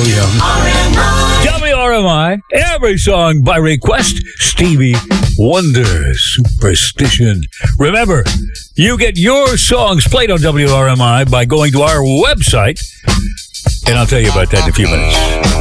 WRMI, every song by request, Stevie Wonder, Superstition. Remember, you get your songs played on WRMI by going to our website, and I'll tell you about that in a few minutes.